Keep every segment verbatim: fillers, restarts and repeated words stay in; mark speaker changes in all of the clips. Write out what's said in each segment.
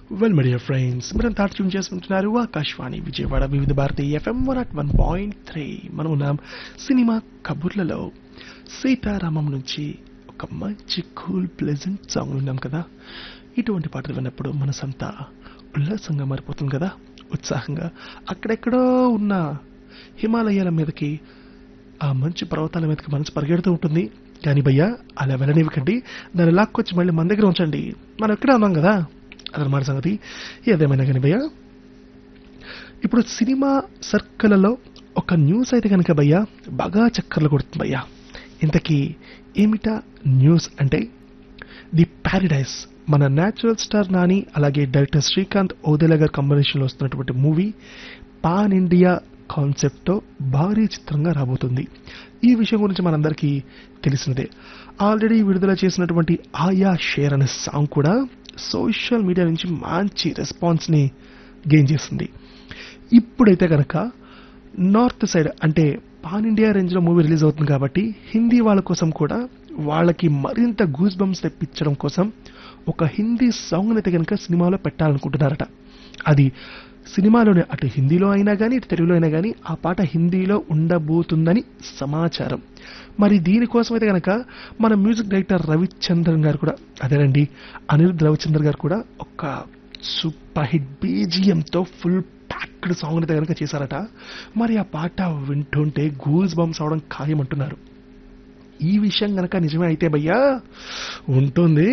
Speaker 1: Well my dear friends, మనం తాట tune చేసుకుంటున్నారు ఆకాశవాణి విజయవాడ వివిధ Bharati FM one at one point three. మనం ఉన్నాం సినిమా కబుర్లలో. సీతారామం నుంచి ఒక మంచి కూల్ ప్లెజెంట్ సాంగ్ విన్నాం కదా. ఇటువంటి పాటలు విన్నప్పుడు మనసంతా ఉల్లాసంగా మారిపోతుంది కదా, ఉత్సాహంగా. అక్కడెక్కడో ఉన్న హిమాలయాల మీదకి, ఆ మంచు పర్వతాల మీదకి మనసు పరిగెడుతూ ఉంటుంది. కానీ భయ్యా అలా వెళ్ళనివ్వకండి, దాన్ని లాక్కొచ్చి మళ్ళీ మన దగ్గర ఉంచండి. మనం ఎక్కడే ఉన్నాం కదా, అదనమాట సంగతి. ఏదేమైనా కానీ భయ్యా, ఇప్పుడు సినిమా సర్కిళ్లలో ఒక న్యూస్ అయితే కనుక భయ్యా బాగా చక్కర్లు కొడుతుంది భయ్యా. ఇంతకీ ఏమిటా న్యూస్ అంటే, ది ప్యారడైజ్ మన న్యాచురల్ స్టార్ నాని అలాగే డైరెక్టర్ శ్రీకాంత్ ఓదెలా గారి కాంబినేషన్లో వస్తున్నటువంటి మూవీ పాన్ ఇండియా కాన్సెప్ట్తో భారీ చిత్రంగా రాబోతుంది. ఈ విషయం గురించి మనందరికీ తెలిసినదే. ఆల్రెడీ విడుదల చేసినటువంటి ఆయా షేర్ అనే సాంగ్ కూడా సోషల్ మీడియా నుంచి మంచి రెస్పాన్స్ని గెయిన్ చేస్తుంది. ఇప్పుడైతే కనుక నార్త్ సైడ్ అంటే పాన్ ఇండియా రేంజ్లో మూవీ రిలీజ్ అవుతుంది కాబట్టి హిందీ వాళ్ళ కోసం కూడా వాళ్ళకి మరింత గూస్ బంప్స్ తెప్పించడం కోసం ఒక హిందీ సాంగ్ని అయితే కనుక సినిమాలో పెట్టాలనుకుంటున్నారట. అది సినిమాలోనే అటు హిందీలో అయినా కానీ ఇటు తెలుగులో అయినా కానీ ఆ పాట హిందీలో ఉండబోతుందని సమాచారం. మరి దీనికోసం అయితే కనుక మన మ్యూజిక్ డైరెక్టర్ రవిచంద్రన్ గారు కూడా, అదేనండి అనిరుద్ రవిచంద్రన్ గారు కూడా ఒక super hit బీజిఎంతో full packed song అయితే కనుక చేశారట. మరి ఆ పాట వింటుంటే గూస్ బంప్స్ అవడం ఖాయమంటున్నారు. ఈ విషయం కనుక నిజమే అయితే భయ్యా ఉంటుంది,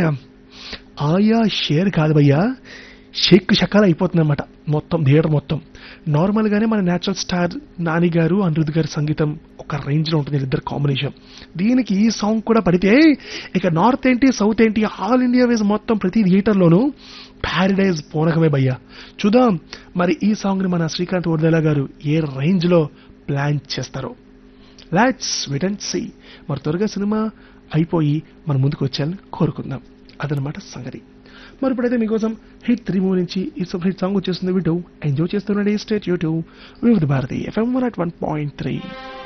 Speaker 1: ఆయా షేర్ కాదు భయ్యా, షేక్ షకాలు అయిపోతుంది అనమాట మొత్తం థియేటర్ మొత్తం. నార్మల్గానే మన న్యాచురల్ స్టార్ నాని గారు అనిరుద్ గారి సంగీతం ఒక రేంజ్లో ఉంటుంది, ఇద్దరు కాంబినేషన్. దీనికి ఈ సాంగ్ కూడా పడితే ఇక నార్త్ ఏంటి సౌత్ ఏంటి ఆల్ ఇండియా వైజ్ మొత్తం ప్రతి థియేటర్లోనూ ప్యారడైజ్ పూనకమే భయ్యా. చూద్దాం మరి ఈ సాంగ్ని మన శ్రీకాంత్ ఓదెలా గారు ఏ రేంజ్లో ప్లాన్ చేస్తారో. Let's wait and see. మరి త్వరగా సినిమా అయిపోయి మన ముందుకు వచ్చాలని కోరుకుందాం. అదనమాట సంగతి. మరి ఇప్పుడైతే మీకోసం హిట్ త్రీ మూవీ నుంచి ఈ సూపర్ హిట్ సాంగ్ వచ్చేస్తుంది. వింటూ ఎంజాయ్ చేస్తుండండి. స్టేట్ యూట్యూబ్ వివిధ Bharati FM one at one point three.